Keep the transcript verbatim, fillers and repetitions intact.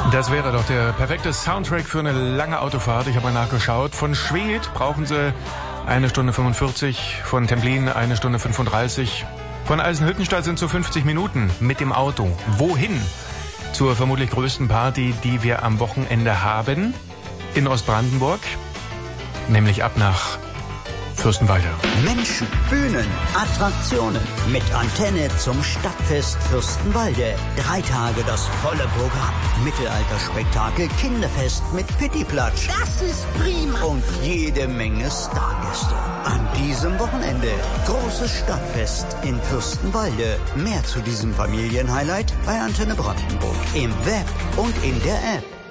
Das wäre doch der perfekte Soundtrack für eine lange Autofahrt. Ich habe mal nachgeschaut. Von Schwedt brauchen Sie eine Stunde fünfundvierzig, von Templin eine Stunde fünfunddreißig. Von Eisenhüttenstadt sind so fünfzig Minuten mit dem Auto. Wohin? Zur vermutlich größten Party, die wir am Wochenende haben in Ostbrandenburg, nämlich ab nach Fürstenwalde. Menschen, Bühnen, Attraktionen mit Antenne zum Stadtfest Fürstenwalde. Drei Tage das volle Programm. Mittelalterspektakel, Kinderfest mit Pittiplatsch. Das ist prima. Und jede Menge Stargäste. An diesem Wochenende großes Stadtfest in Fürstenwalde. Mehr zu diesem Familienhighlight bei Antenne Brandenburg. Im Web und in der App.